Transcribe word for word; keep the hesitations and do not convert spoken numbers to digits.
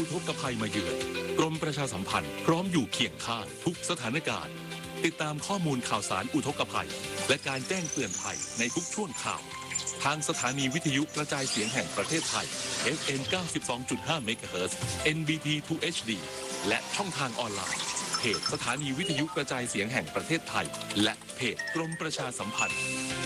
อุทกภัยมาเยือนกรมประชาสัมพันธ์พร้อมอยู่เคียงข้างทุกสถานการณ์ติดตามข้อมูลข่าวสารอุทกภัยและการแจ้งเตือนภัยในทุกช่วงข่าวทางสถานีวิทยุกระจายเสียงแห่งประเทศไทย เอฟ เอ็ม เก้าสิบสองจุดห้า เมกะเฮิรตซ์ เอ็น บี ที ทู เอช ดี และช่องทางออนไลน์เพจสถานีวิทยุกระจายเสียงแห่งประเทศไทยและเพจกรมประชาสัมพันธ์